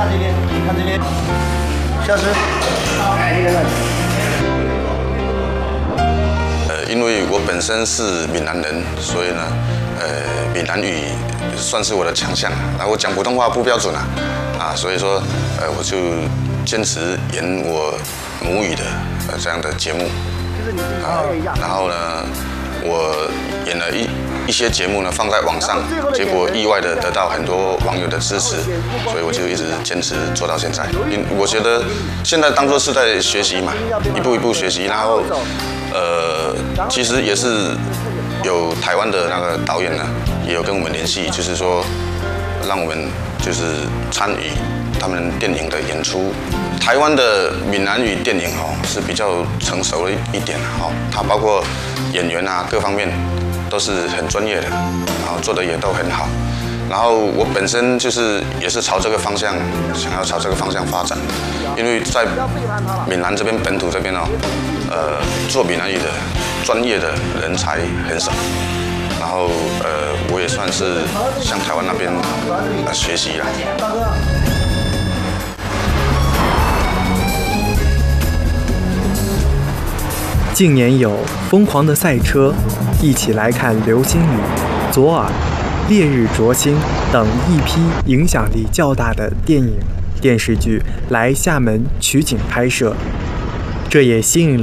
看这边，看这边，消失。 因为我本身是闽南人，所以呢，闽南语算是我的强项。然后我讲普通话不标准所以说，我就坚持演我母语的这样的节目。然后呢，我演了一些节目呢放在网上，结果意外的得到很多网友的支持，所以我就一直坚持做到现在。我觉得现在当作是在学习嘛，一步一步学习，然后其实也是有台湾的那个导演呢，也有跟我们联系，就是说让我们就是参与他们电影的演出。台湾的闽南语电影是比较成熟了一点它包括演员各方面都是很专业的，然后做的也都很好。然后我本身也是朝这个方向，想要朝这个方向发展，因为在闽南这边本土这边做闽南语的专业的人才很少。然后我也算是向台湾那边学习了。 近年有《疯狂的赛车》、一起来看流星雨、左耳、烈日灼心等一批影响力较大的电影、电视剧来厦门取景拍摄，这也吸引了